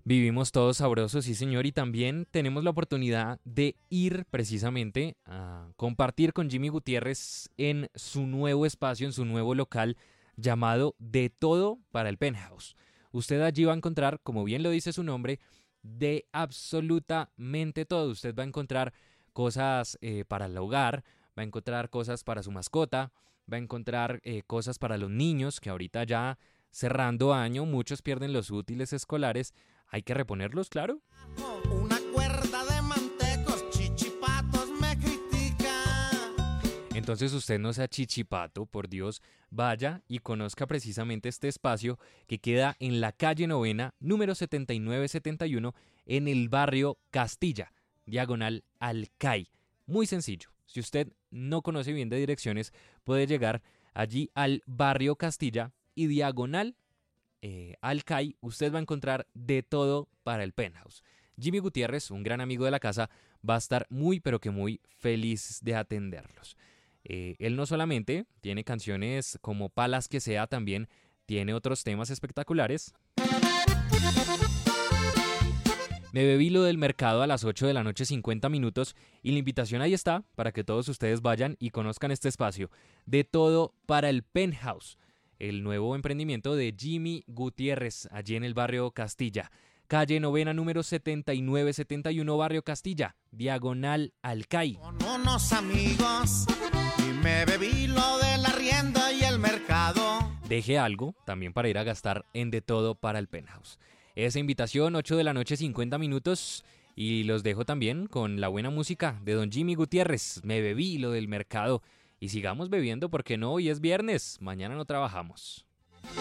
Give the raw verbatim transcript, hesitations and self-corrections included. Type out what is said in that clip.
Vivimos todos sabrosos, sí señor, y también tenemos la oportunidad de ir precisamente a compartir con Jimmy Gutiérrez en su nuevo espacio, en su nuevo local llamado De Todo para el Penthouse. Usted allí va a encontrar, como bien lo dice su nombre, de absolutamente todo. Usted va a encontrar cosas eh, para el hogar, va a encontrar cosas para su mascota, va a encontrar eh, cosas para los niños, que ahorita ya cerrando año muchos pierden los útiles escolares. Hay que reponerlos, claro. Una cuerda de mantecos, chichipatos me critica. Entonces usted no sea chichipato, por Dios, vaya y conozca precisamente este espacio que queda en la calle Novena, número setenta y nueve setenta y uno, en el barrio Castilla, diagonal al C A I. Muy sencillo. Si usted no conoce bien de direcciones, puede llegar allí al barrio Castilla y diagonal eh, al C A I, usted va a encontrar de todo para el penthouse. Jimmy Gutiérrez, un gran amigo de la casa, va a estar muy pero que muy feliz de atenderlos. Eh, él no solamente tiene canciones como Palas que sea, también tiene otros temas espectaculares. Me bebí lo del mercado a las ocho de la noche, cincuenta minutos, y la invitación ahí está para que todos ustedes vayan y conozcan este espacio. De todo para el penthouse, el nuevo emprendimiento de Jimmy Gutiérrez, allí en el barrio Castilla. Calle Novena, número setenta y nueve setenta y uno, barrio Castilla, diagonal al C A I. Con unos amigos y me bebí lo del arriendo y el mercado. Deje algo también para ir a gastar en De Todo para el Penthouse. Esa invitación, ocho de la noche, cincuenta minutos. Y los dejo también con la buena música de don Jimmy Gutiérrez. Me bebí lo del mercado. Y sigamos bebiendo porque no, hoy es viernes. Mañana no trabajamos.